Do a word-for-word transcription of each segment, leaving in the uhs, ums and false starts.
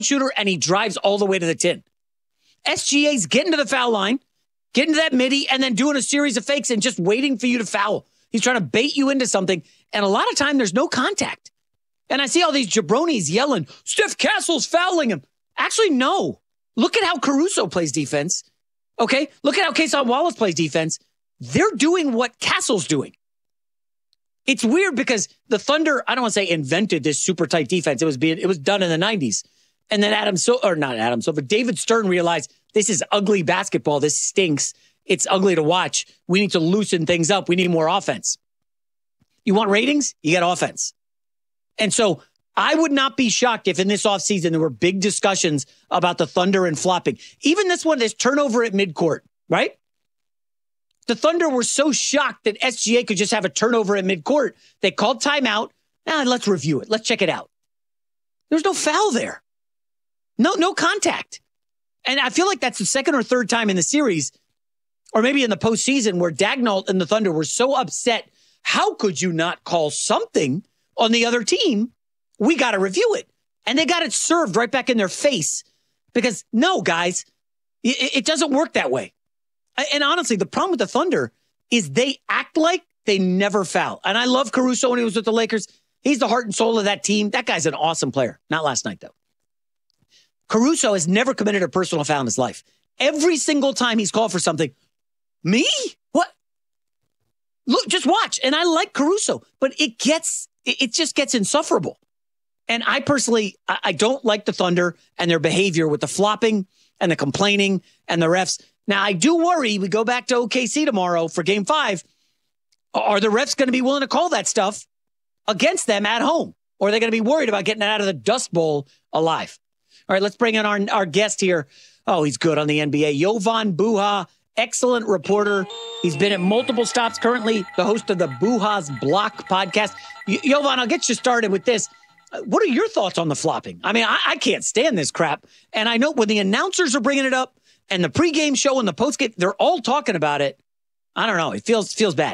shooter, and he drives all the way to the tin. S G A's getting to the foul line, getting to that midi, and then doing a series of fakes and just waiting for you to foul. He's trying to bait you into something, and a lot of time there's no contact. And I see all these jabronis yelling, Steph Castle's fouling him. Actually, no. Look at how Caruso plays defense. Okay? Look at how Cason Wallace plays defense. They're doing what Castle's doing. It's weird because the Thunder, I don't want to say invented this super tight defense. It was being, it was done in the nineties. And then Adam Silver, or not Adam Silver, David Stern realized this is ugly basketball. This stinks. It's ugly to watch. We need to loosen things up. We need more offense. You want ratings? You get offense. And so I would not be shocked if in this offseason there were big discussions about the Thunder and flopping. Even this one, this turnover at midcourt, right? The Thunder were so shocked that S G A could just have a turnover at midcourt. They called timeout. Now let's review it. Let's check it out. There's no foul there. No, no contact. And I feel like that's the second or third time in the series, or maybe in the postseason, where Daigneault and the Thunder were so upset. How could you not call something on the other team? We got to review it. And they got it served right back in their face. Because no, guys, it, it doesn't work that way. And honestly, the problem with the Thunder is they act like they never foul. And I love Caruso when he was with the Lakers. He's the heart and soul of that team. That guy's an awesome player. Not last night, though. Caruso has never committed a personal foul in his life. Every single time he's called for something, me? What? Look, just watch. And I like Caruso, but it gets, it just gets insufferable. And I personally, I don't like the Thunder and their behavior with the flopping and the complaining and the refs. Now, I do worry, we go back to O K C tomorrow for game five. Are the refs going to be willing to call that stuff against them at home? Or are they going to be worried about getting it out of the Dust Bowl alive? All right, let's bring in our, our guest here. Oh, he's good on the N B A. Jovan Buha, excellent reporter. He's been at multiple stops, currently the host of the Buha's Block podcast. Jovan, I'll get you started with this. What are your thoughts on the flopping? I mean, I, I can't stand this crap. And I know when the announcers are bringing it up and the pregame show and the postgame, they're all talking about it. I don't know. It feels feels bad.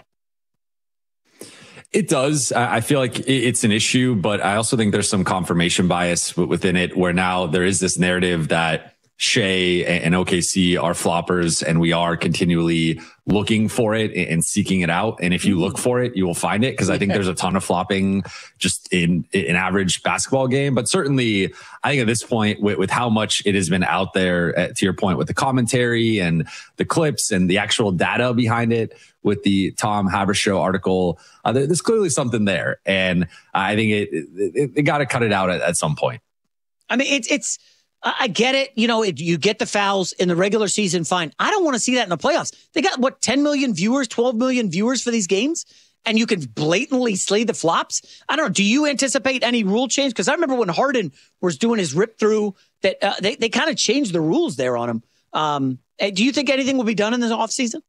It does. I feel like it's an issue, but I also think there's some confirmation bias within it where now there is this narrative that Shea and O K C are floppers and we are continually looking for it and seeking it out. And if you look for it, you will find it. Cause I think there's a ton of flopping just in an average basketball game. But certainly I think at this point with, with how much it has been out there, uh, to your point, with the commentary and the clips and the actual data behind it, with the Tom Haberstroh article, uh, there's clearly something there. And I think it, it, it got to cut it out at, at some point. I mean, it's, it's, I get it. You know, it, you get the fouls in the regular season. Fine. I don't want to see that in the playoffs. They got what, ten million viewers, twelve million viewers for these games. And you can blatantly slay the flops. I don't know. Do you anticipate any rule change? Cause I remember when Harden was doing his rip through that, uh, they, they kind of changed the rules there on him. Um, do you think anything will be done in this offseason?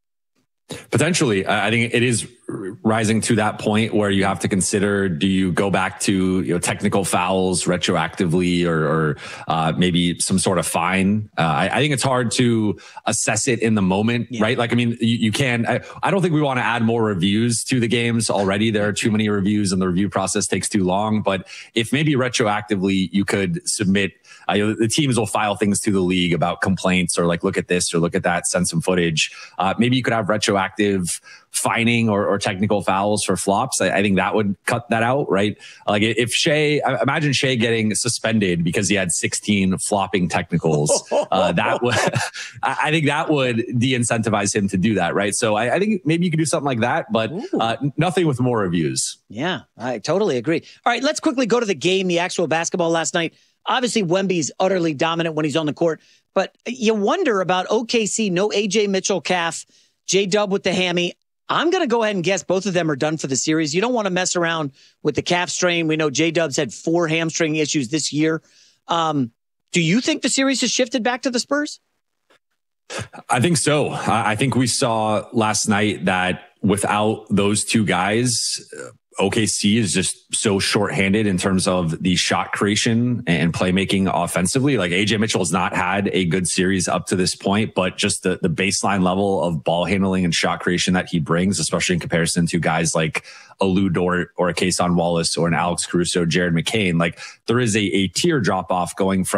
Potentially. I think it is rising to that point where you have to consider, do you go back to, you know, technical fouls retroactively or, or uh, maybe some sort of fine? Uh, I, I think it's hard to assess it in the moment, yeah. right? Like, I mean, you, you can, I, I don't think we want to add more reviews to the games already. There are too many reviews and the review process takes too long. But if maybe retroactively you could submit, uh, you know, the teams will file things to the league about complaints or like, look at this or look at that, send some footage. Uh, maybe you could have retroactive fining or, or technical fouls for flops. I, I think that would cut that out, right? Like if Shea, imagine Shea getting suspended because he had sixteen flopping technicals. Uh, that would, I think that would de-incentivize him to do that, right? So I, I think maybe you could do something like that, but uh, nothing with more reviews. Yeah, I totally agree. All right, let's quickly go to the game, the actual basketball last night. Obviously, Wemby's utterly dominant when he's on the court, but you wonder about O K C, no A J Mitchell calf, J-Dub with the hammy. I'm going to go ahead and guess both of them are done for the series. You don't want to mess around with the calf strain. We know J-Dub's had four hamstring issues this year. Um, do you think the series has shifted back to the Spurs? I think so. I think we saw last night that without those two guys, O K C is just so shorthanded in terms of the shot creation and playmaking offensively. Like A J Mitchell has not had a good series up to this point, but just the, the baseline level of ball handling and shot creation that he brings, especially in comparison to guys like a Lou Dort or a Cason Wallace or an Alex Caruso, Jared McCain, like there is a, a tier drop off going from